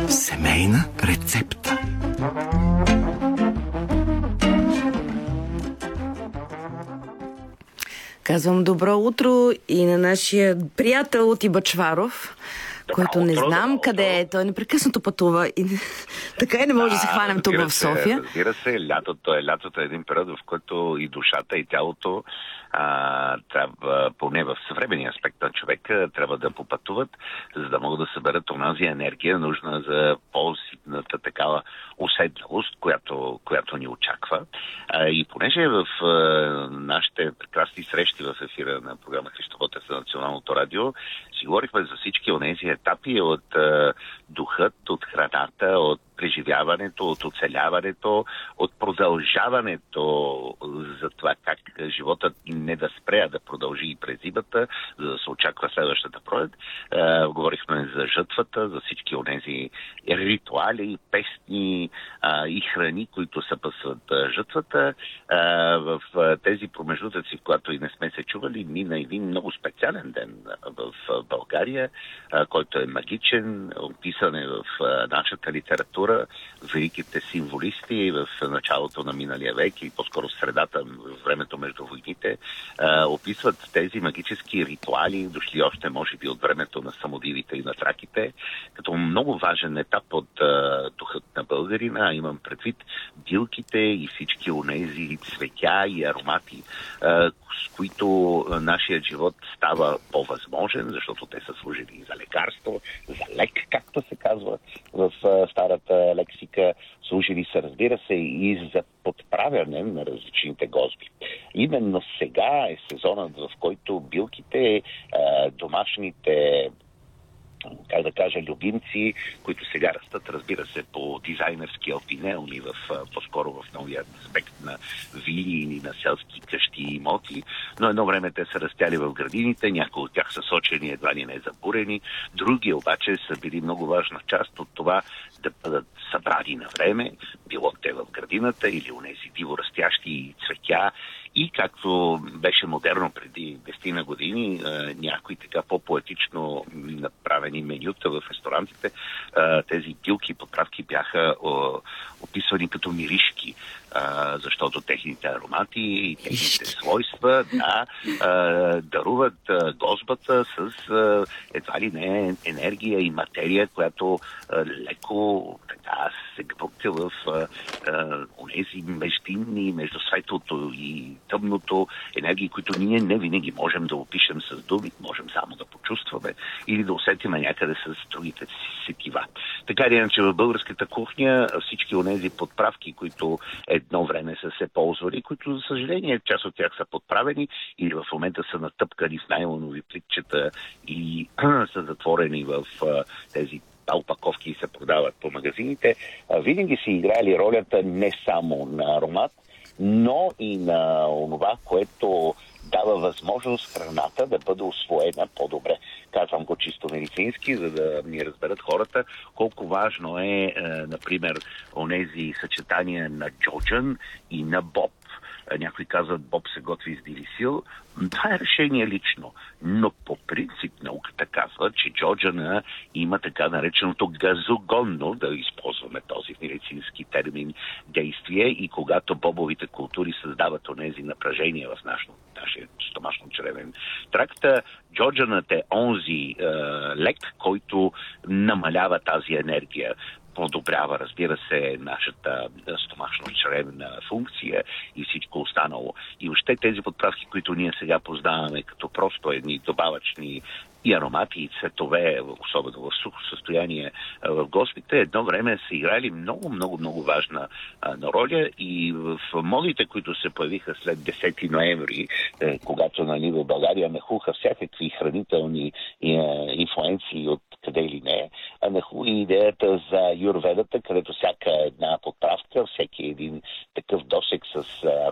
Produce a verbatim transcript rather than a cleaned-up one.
Семейна рецепта. Казвам добро утро и на нашия приятел от Ибачваров, който не знам утро, къде е. Той непрекъснато пътува и така и не може да, да се хванем тук в София. Разбира се, лятото е, лятото е един период, в който и душата, и тялото а, трябва, поне в съвременния аспект на човека, трябва да попътуват, за да могат да съберат онази енергия, нужна за по-ситната такава уседналост, която, която ни очаква. А, и понеже в а, нашите прекрасни срещи в ефира на програма Христовата за Националното радио си говорихме за всички онези етапи от а, духът, от храната, от преживяването, от оцеляването, от продължаването за това как животът не да спре, а да продължи и през зимата, за да се очаква следващата пролет. Е, говорихме за жътвата, за всички онези ритуали, песни е, и храни, които съпъсват жътвата. Е, в тези промеждутъци, в които и не сме се чували, мина един много специален ден в България, е, който е магичен, описан е в е, нашата литература, великите символисти в началото на миналия век и по-скоро в средата, в времето между войните, описват тези магически ритуали, дошли още може би от времето на самодивите и на траките, като много важен етап от духът на българина. Имам предвид билките и всички онези цветя и аромати, с които нашият живот става по-възможен, защото те са служили и за лекарство, за лек, както се казва в старата лексика, служили са, разбира се, и за подправяне на различните гозби. Именно сега е сезонът, в който билките, домашните, как да кажа, любимци, които сега растат, разбира се, по дизайнерски алпинелни, в, по-скоро в новия аспект на вили или на селски къщи и имоти, но едно време те са растяли в градините, някои от тях са сочени, едва ли не забурени, други обаче са били много важна част от това да бъдат събрани на време, било те в градината или унези диво растящи цветя. И както беше модерно преди десет години, някои така по-поетично направени менюта в ресторантите, тези билки и подправки бяха описвани като миришки, защото техните аромати и техните свойства да, даруват гозбата с едва ли не енергия и материя, която леко така се гбукте в онези междинни, между светлото и тъмното енергии, които ние не винаги можем да опишем с думи, можем само да почувстваме или да усетим някъде с другите си сетива. Така или иначе в българската кухня всички онези подправки, които едно време са се ползвали, които за съжаление част от тях са подправени или в момента са натъпкани в найлонови пликчета и са затворени в тези опаковки и се продават по магазините, винаги са играли ролята не само на аромат, но и на онова, което дава възможност храната да бъде усвоена по-добре. Казвам го чисто медицински, за да ни разберат хората колко важно е, е например, онези съчетания на джоджан и на боб. Някои казват, боб се готви с дилисил. Това е решение лично. Но по принцип науката казва, че джоджана има така нареченото газогонно, да използваме този медицински термин, действие, и когато бобовите култури създават онези напрежения в нашия, нашия стомашно-чревен тракт, джоджанът е онзи е, лек, който намалява тази енергия, подобрява, разбира се, нашата стомашно-чревна функция и всичко останало. И още тези подправки, които ние сега познаваме като просто едни добавъчни и аромати, и цветове, особено в сухо състояние в гостите, едно време са играли много, много, много важна а, роля и в модите, които се появиха след десети ноември, е, когато нали, в България нахуха всякакви хранителни е, инфлуенции от къде или не, а наху и идеята за юрведата, където всяка една подправка, всеки един такъв досек с